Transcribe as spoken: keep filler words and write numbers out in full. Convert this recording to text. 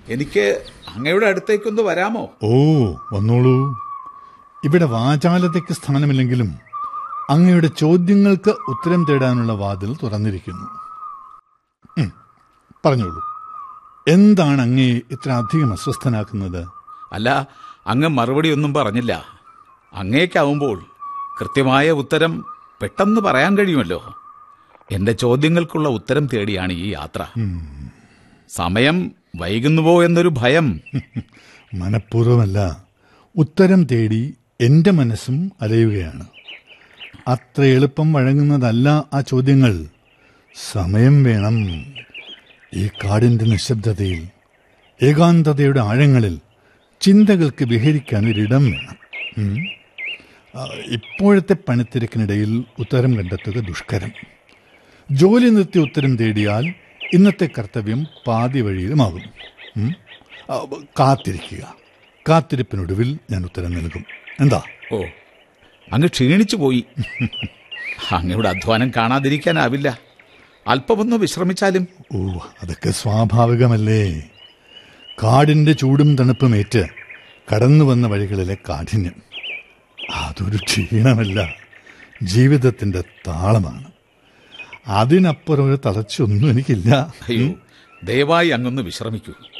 എനിക്ക് അങ്ങയുടെ അടുത്തേക്കൊന്ന് വരാമോ? ഓ, വന്നോളൂ. ഇവിടെ വാചാലതയ്ക്ക് സ്ഥാനമില്ലെങ്കിലും അങ്ങയുടെ ചോദ്യങ്ങൾക്ക് ഉത്തരം തേടാനുള്ള വാതിൽ തുറന്നിരിക്കുന്നു. പറഞ്ഞോളൂ, എന്താണ് അങ്ങയെ ഇത്ര അധികം അസ്വസ്ഥനാക്കുന്നത്? അല്ല, അങ്ങ് മറുപടി ഒന്നും പറഞ്ഞില്ല. അങ്ങേക്കാവുമ്പോൾ കൃത്യമായ ഉത്തരം പെട്ടെന്ന് പറയാൻ കഴിയുമല്ലോ. എന്റെ ചോദ്യങ്ങൾക്കുള്ള ഉത്തരം തേടിയാണ് ഈ യാത്ര. സമയം വൈകുന്നുവോ എന്നൊരു ഭയം. മനഃപൂർവ്വമല്ല, ഉത്തരം തേടി എന്റെ മനസ്സും അലയുകയാണ്. അത്ര എളുപ്പം വഴങ്ങുന്നതല്ല ആ ചോദ്യങ്ങൾ. സമയം വേണം. ഈ കാടിന്റെ നിശബ്ദതയിൽ, ഏകാന്തതയുടെ ആഴങ്ങളിൽ ചിന്തകൾക്ക് വിഹരിക്കാൻ ഒരിടം വേണം. ഇപ്പോഴത്തെ പണിത്തിരക്കിനിടയിൽ ഉത്തരം കണ്ടെത്തുക ദുഷ്കരം. ജോലി നിർത്തി ഉത്തരം തേടിയാൽ ഇന്നത്തെ കർത്തവ്യം പാതി വഴിയിലുമാകും. കാത്തിരിക്കുക. കാത്തിരിപ്പിനൊടുവിൽ ഞാൻ ഉത്തരം നൽകും. എന്താ? ഓ, അങ്ങ് ക്ഷീണിച്ചു പോയി. അങ്ങയുടെ അധ്വാനം കാണാതിരിക്കാനാവില്ല. അല്പമൊന്ന് വിശ്രമിച്ചാലും. ഓ, അതൊക്കെ സ്വാഭാവികമല്ലേ. കാടിന്റെ ചൂടും തണുപ്പുമേറ്റ് കടന്നു വന്ന വഴികളിലെ കാഠിന്യം അതൊരു ക്ഷീണമല്ല, ജീവിതത്തിന്റെ താളമാണ്. അതിനപ്പുറം ഒരു തളർച്ചയൊന്നും എനിക്കില്ല. അയ്യോ, ദയവായി അങ്ങൊന്ന് വിശ്രമിക്കൂ.